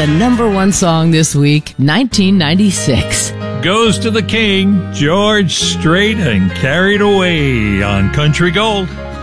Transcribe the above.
the number one song this week, 1996. Goes to the king, George Strait and Carried Away on Country Gold.